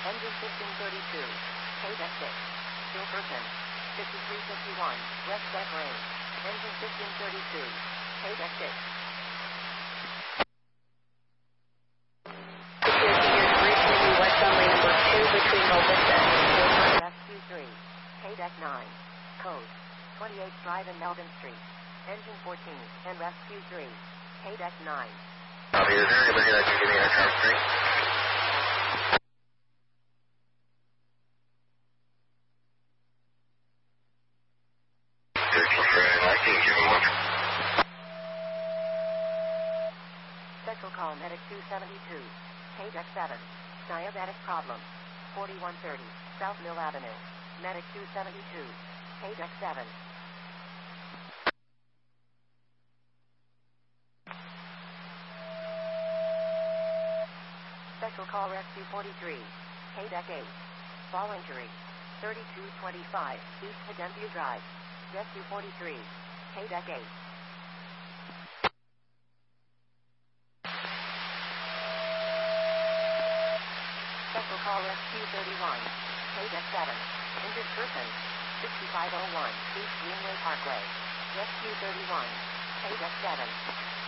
Engine 1532. KDEC 6. Still person. 5351. West deck range. Engine 1532. KDEC 6. West runway number 2 between Volvista. Rescue 3. KDEC 9. Code 28th Drive and Melbourne Street. Engine 14 and Rescue 3. KDEC 9. Copy. Is there anybody that can give me a car street? I can give him one. Special call Medic 272. KDEC 7. Diabetic problem. 4130 South Mill Avenue. Medic 272. KDEC 7. Special call Rescue 43. KDEC 8. Fall injury. 3225 East Denview Drive. Rescue 43. KDEC 8. Special call Rescue 31. KDEC 7. Injured person. 6501 East Greenway Parkway. Rescue 31. KDEC 7.